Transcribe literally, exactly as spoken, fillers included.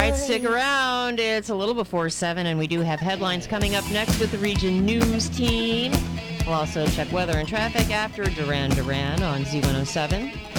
right, stick around. It's a little before seven, and we do have headlines coming up next with the Region News team. We'll also check weather and traffic after Duran Duran on Z one oh seven.